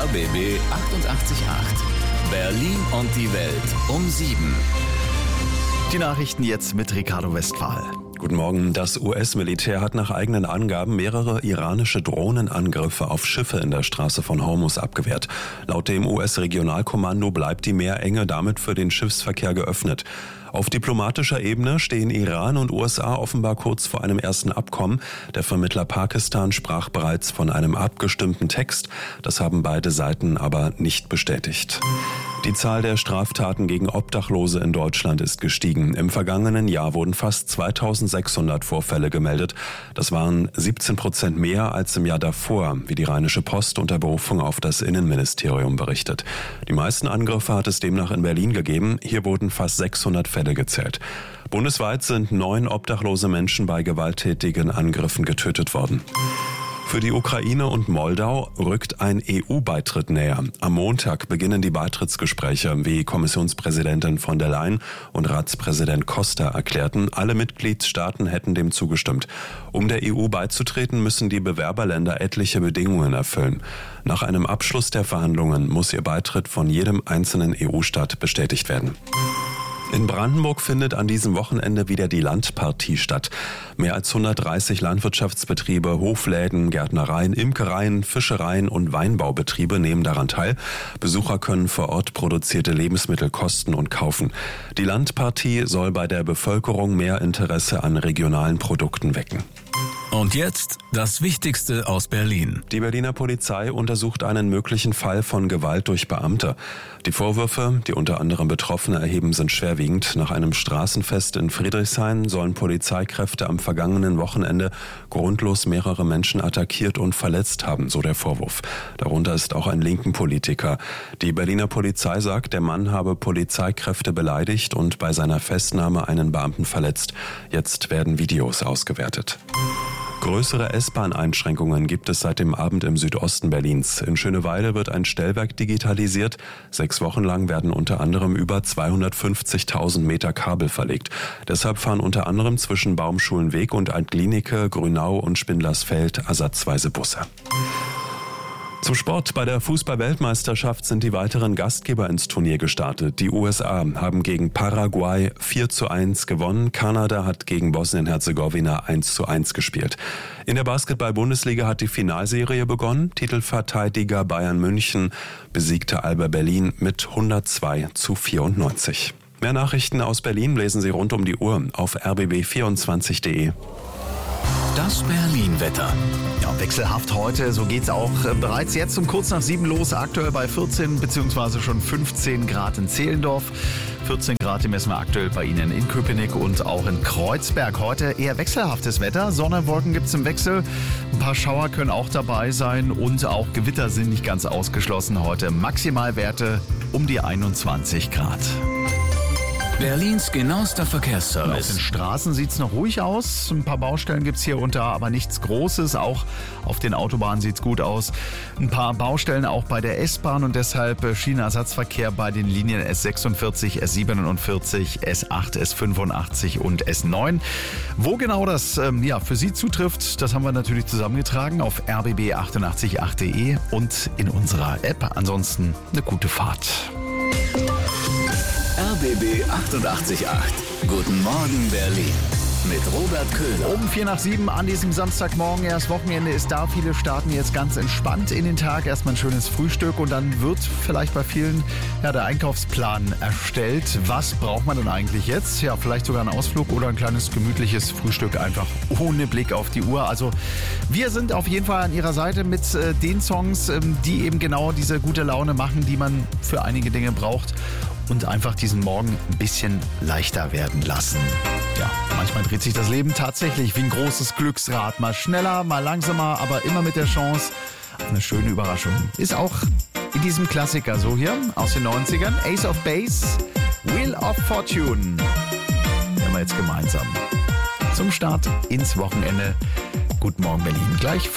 RBB 888. Berlin und die Welt um 7. Die Nachrichten jetzt mit Ricardo Westphal. Guten Morgen. Das US-Militär hat nach eigenen Angaben mehrere iranische Drohnenangriffe auf Schiffe in der Straße von Hormuz abgewehrt. Laut dem US-Regionalkommando bleibt die Meerenge damit für den Schiffsverkehr geöffnet. Auf diplomatischer Ebene stehen Iran und USA offenbar kurz vor einem ersten Abkommen. Der Vermittler Pakistan sprach bereits von einem abgestimmten Text. Das haben beide Seiten aber nicht bestätigt. Die Zahl der Straftaten gegen Obdachlose in Deutschland ist gestiegen. Im vergangenen Jahr wurden fast 2600 Vorfälle gemeldet. Das waren 17% mehr als im Jahr davor, wie die Rheinische Post unter Berufung auf das Innenministerium berichtet. Die meisten Angriffe hat es demnach in Berlin gegeben. Hier wurden fast 600 Fälle gezählt. Bundesweit sind 9 obdachlose Menschen bei gewalttätigen Angriffen getötet worden. Für die Ukraine und Moldau rückt ein EU-Beitritt näher. Am Montag beginnen die Beitrittsgespräche, wie Kommissionspräsidentin von der Leyen und Ratspräsident Costa erklärten. Alle Mitgliedstaaten hätten dem zugestimmt. Um der EU beizutreten, müssen die Bewerberländer etliche Bedingungen erfüllen. Nach einem Abschluss der Verhandlungen muss ihr Beitritt von jedem einzelnen EU-Staat bestätigt werden. In Brandenburg findet an diesem Wochenende wieder die Landpartie statt. Mehr als 130 Landwirtschaftsbetriebe, Hofläden, Gärtnereien, Imkereien, Fischereien und Weinbaubetriebe nehmen daran teil. Besucher können vor Ort produzierte Lebensmittel kosten und kaufen. Die Landpartie soll bei der Bevölkerung mehr Interesse an regionalen Produkten wecken. Und jetzt das Wichtigste aus Berlin. Die Berliner Polizei untersucht einen möglichen Fall von Gewalt durch Beamte. Die Vorwürfe, die unter anderem Betroffene erheben, sind schwerwiegend. Nach einem Straßenfest in Friedrichshain sollen Polizeikräfte am vergangenen Wochenende grundlos mehrere Menschen attackiert und verletzt haben, so der Vorwurf. Darunter ist auch ein linken Politiker. Die Berliner Polizei sagt, der Mann habe Polizeikräfte beleidigt und bei seiner Festnahme einen Beamten verletzt. Jetzt werden Videos ausgewertet. Größere S-Bahn-Einschränkungen gibt es seit dem Abend im Südosten Berlins. In Schöneweide wird ein Stellwerk digitalisiert. 6 Wochen lang werden unter anderem über 250.000 Meter Kabel verlegt. Deshalb fahren unter anderem zwischen Baumschulenweg und Altlinike, Grünau und Spindlersfeld ersatzweise Busse. Zum Sport. Bei der Fußball-Weltmeisterschaft sind die weiteren Gastgeber ins Turnier gestartet. Die USA haben gegen Paraguay 4:1 gewonnen. Kanada hat gegen Bosnien-Herzegowina 1:1 gespielt. In der Basketball-Bundesliga hat die Finalserie begonnen. Titelverteidiger Bayern München besiegte Alba Berlin mit 102:94. Mehr Nachrichten aus Berlin lesen Sie rund um die Uhr auf rbb24.de. Das Berlin-Wetter. Ja, wechselhaft heute, so geht's auch bereits jetzt um kurz nach 7 los, aktuell bei 14 bzw. schon 15 Grad in Zehlendorf. 14 Grad messen wir aktuell bei Ihnen in Köpenick und auch in Kreuzberg. Heute eher wechselhaftes Wetter, Sonne, Wolken gibt's im Wechsel. Ein paar Schauer können auch dabei sein und auch Gewitter sind nicht ganz ausgeschlossen heute. Maximalwerte um die 21 Grad. Berlins genauester Auf Verkehrsservice. den Straßen sieht es noch ruhig aus. Ein paar Baustellen gibt es hier und da, aber nichts Großes. Auch auf den Autobahnen sieht es gut aus. Ein paar Baustellen auch bei der S-Bahn und deshalb Schienenersatzverkehr bei den Linien S46, S47, S8, S85 und S9. Wo genau das für Sie zutrifft, das haben wir natürlich zusammengetragen auf rbb888.de und in unserer App. Ansonsten eine gute Fahrt. RBB 888. Guten Morgen Berlin. Mit Robert Köhler. Um 6:45 an diesem Samstagmorgen, erst Wochenende ist da. Viele starten jetzt ganz entspannt in den Tag. Erstmal ein schönes Frühstück und dann wird vielleicht bei vielen der Einkaufsplan erstellt. Was braucht man denn eigentlich jetzt? Ja, vielleicht sogar einen Ausflug oder ein kleines gemütliches Frühstück einfach ohne Blick auf die Uhr. Also wir sind auf jeden Fall an Ihrer Seite mit den Songs, die eben genau diese gute Laune machen, die man für einige Dinge braucht. Und einfach diesen Morgen ein bisschen leichter werden lassen. Ja, manchmal dreht sich das Leben tatsächlich wie ein großes Glücksrad. Mal schneller, mal langsamer, aber immer mit der Chance auf eine schöne Überraschung. Ist auch in diesem Klassiker so hier aus den 90ern. Ace of Base, Wheel of Fortune. Hören wir jetzt gemeinsam zum Start ins Wochenende. Guten Morgen Berlin. Gleich